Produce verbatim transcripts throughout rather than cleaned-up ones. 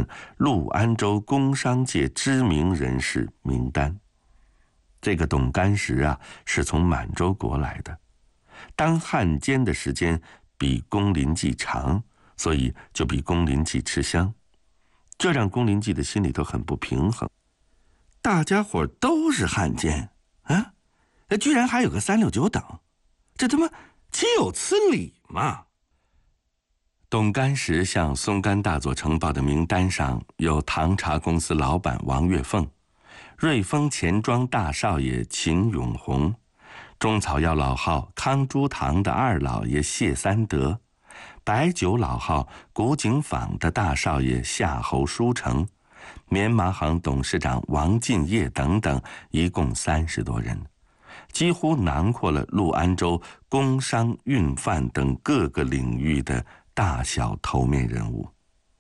的陆安州工商界知名人士名单。这个董干石啊，是从满洲国来的，当汉奸的时间比龚林记长，所以就比龚林记吃香，这让龚林记的心里头很不平衡。大家伙都是汉奸啊，居然还有个三六九等，这他妈岂有此理嘛！董干石向松甘大佐呈报的名单上有唐茶公司老板王月凤、瑞丰钱庄大少爷秦永红、中草药老号康珠堂的二老爷谢三德、白酒老号古井坊的大少爷夏侯书成、棉麻行董事长王进业等等，一共三十多人，几乎囊括了陆安州工商运贩等各个领域的大小头面人物。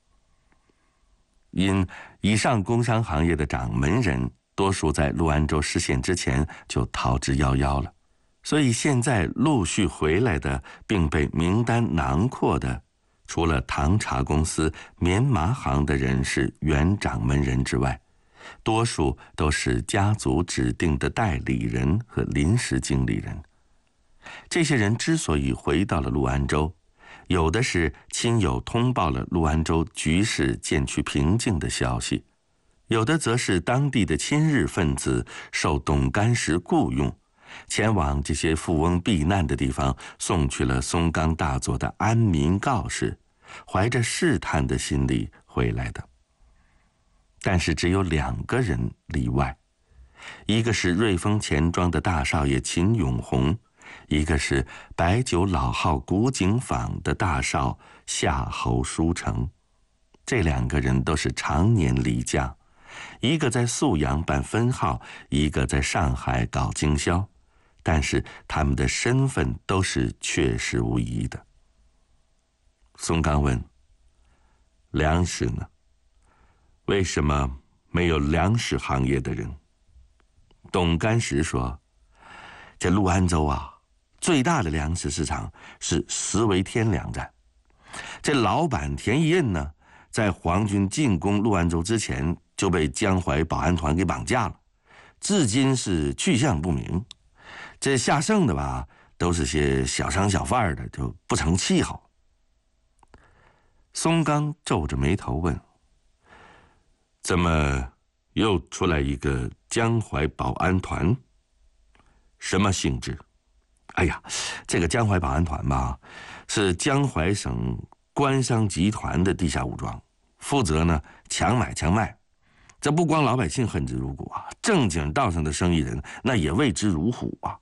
因以上工商行业的掌门人多数在陆安州失陷之前就逃之夭夭了，所以现在陆续回来的并被名单囊括的，除了唐茶公司棉麻行的人是原掌门人之外，多数都是家族指定的代理人和临时经理人。这些人之所以回到了陆安州，有的是亲友通报了陆安州局势渐趋平静的消息，有的则是当地的亲日分子受董干石雇佣，前往这些富翁避难的地方送去了松冈大佐的安民告示，怀着试探的心理回来的。但是只有两个人例外，一个是瑞丰钱庄的大少爷秦永红，一个是白酒老号古井坊的大少夏侯书成。这两个人都是常年离将，一个在宿阳办分号，一个在上海搞经销，但是他们的身份都是确实无疑的。松冈问：粮食呢？为什么没有粮食行业的人？董干石说：这陆安州啊，最大的粮食市场是石围天粮站。这老板田义任呢，在皇军进攻陆安州之前就被江淮保安团给绑架了，至今是去向不明。这下剩的吧，都是些小商小贩的，就不成气候。松冈皱着眉头问：怎么又出来一个江淮保安团？什么性质？哎呀，这个江淮保安团吧，是江淮省官商集团的地下武装，负责呢强买强卖。这不光老百姓恨之入骨啊，正经道上的生意人那也畏之如虎啊。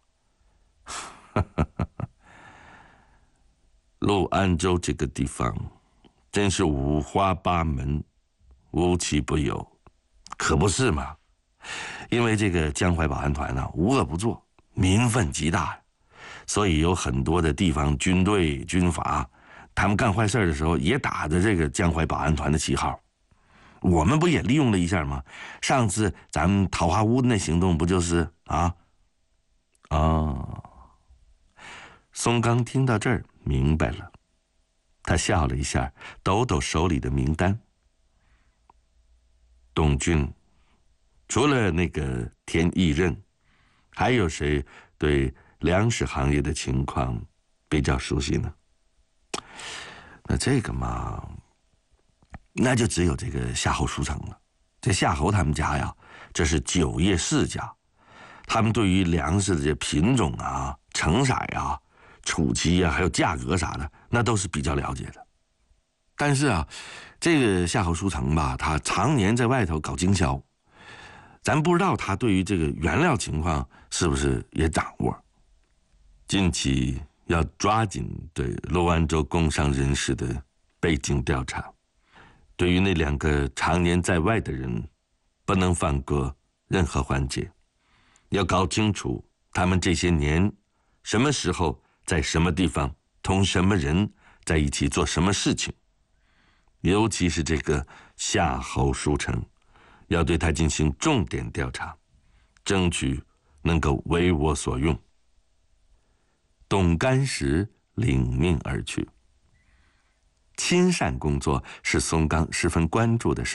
陆安州这个地方真是五花八门，无奇不有。可不是嘛，因为这个江淮保安团呢，无恶不作，民愤极大，所以有很多的地方军队军阀，他们干坏事的时候也打着这个江淮保安团的旗号。我们不也利用了一下吗？上次咱们桃花坞那行动不就是啊？哦，松冈听到这儿明白了，他笑了一下，抖抖手里的名单。董俊，除了那个田义任，还有谁对粮食行业的情况比较熟悉呢？那这个嘛，那就只有这个夏侯书成了。这夏侯他们家呀，这是酒业世家，他们对于粮食的这品种啊、成色啊、储期啊，还有价格啥的，那都是比较了解的。但是啊，这个夏侯书成吧，他常年在外头搞经销，咱不知道他对于这个原料情况是不是也掌握。近期要抓紧对陆安州工商人士的背景调查，对于那两个常年在外的人，不能放过任何环节，要搞清楚他们这些年什么时候在什么地方同什么人在一起做什么事情。尤其是这个夏侯书成，要对他进行重点调查，争取能够为我所用。董干石领命而去。亲善工作是松冈十分关注的事。